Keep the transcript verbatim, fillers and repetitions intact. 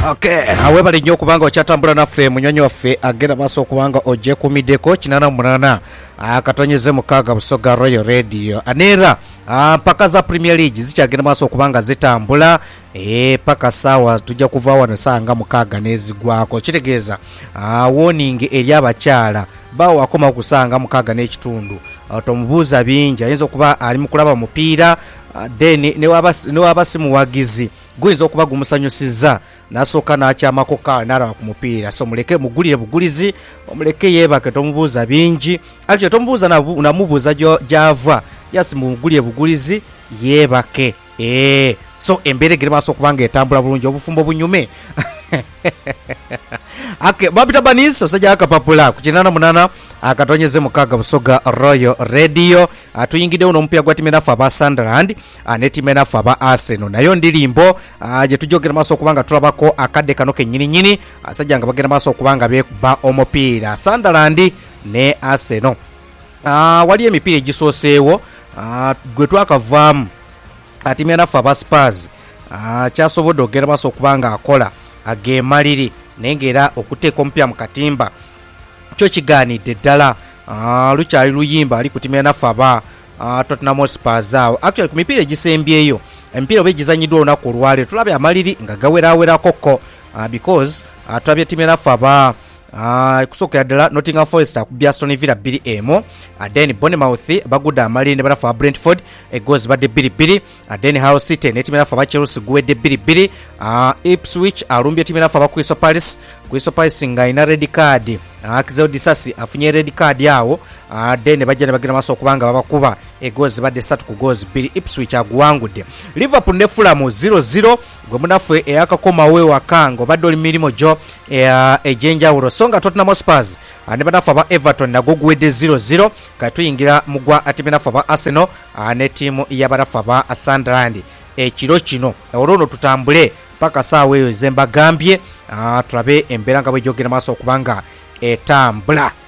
Okay, awebale nnyo kubanga okyatambula naffe munyonyi waffe agenda maaso okubanga ojje kumiddeko kinana munana akatonyeze mukaaga Busoga Royal Radio aneera mpaka za Premier League zikyagenda maaso okubanga zitambula e paka sawa tujja kuva wano sanga mukaaga nezigwako kitegeeza warning eri abakyala bawo akoma okusanga mukaaga n'ekitundu tomubuuza bingi ayinza okuba ali mu kulaba mupiira then ne wabasi muwagizi guyinza okuba gumusanyusiza nasooka n'akyamako ka n'alaba ku mupiira so muleke mugulire bugulizi omuleke yeebake tomubuuza bingi actually tomubuuza namubuuza gy'ava yasi mugulire bugulizi yeebake eh so embere gere maaso okubanga etambula bulungi obufumbo bunyume ake babita banis osajja akapapula ku kinana munana akatonyeze mukaaga Busoga Royal Radio atuyingide uno mpya gwa timu nafa ba Sunderland ne timu nafa ba Arsenal nayo ndirimbo je tujogera maaso okubanga tulabako akadde kano kenyini nyini asajja nga bagenda maaso okubanga be ba omupiira Sunderland ne Arsenal ah wali emipiira egisooseewo gwe twakavaamu timu nafa ba Spurs ah kyasobodde ogera maaso okubanga akola agemaliri nengera okuteeka omupya mu katimba kyo kigaanidde ddala lukyali luyimba ali ku timu nafa ba Tottenham Hotspur awo actually ku mipiira egisembyeyo emipiira oba egizanyiddwa olunaku olwale tulabye amaliri nga gawerawerako because tulabye timu nafa ba kusooka ddala Nottingham Forest akubya Aston Villa bbiri emu then Bournemouth bagudde amaliri ne banafa Brentford egozi badde bbiri bbiri then Hull City ne timu nafa ba Chelsea guwedde bbiri bbiri Ipswich alumbye timu nafa ba Crystal Palace Crystal Palace nga ina red card Akizeo Disasi afunye red card yawo then bajja ne bagenda maaso okubanga babakuba egozi badde ssatu ku gozi bbiri Ipswich aguwangudde Liverpool ne Fulham zero zero gwe munafu eyakakomawe wakango badde oli mirimo jo ejenjawulo songa Tottenham Hotspur ne banafu ba Everton nago guwedde zero zero katuyingira mugwa atimu nafu ba Arsenal ne timu y'abanafu ba Sunderland ekiro kino olwono tutambule paka saawa eyo zembagambye tulabe embeera nga bwejogera maaso okubanga etambula.